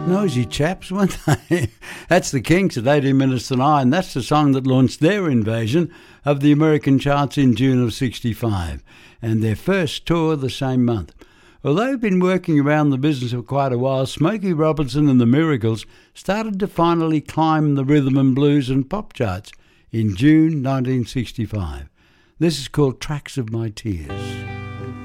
Noisy chaps, weren't they? That's the Kinks at 18 minutes to 9. That's the song that launched their invasion of the American charts in June of 65 and their first tour the same month. Although they've been working around the business for quite a while, Smokey Robinson and the Miracles started to finally climb the rhythm and blues and pop charts in June 1965. This is called Tracks of My Tears.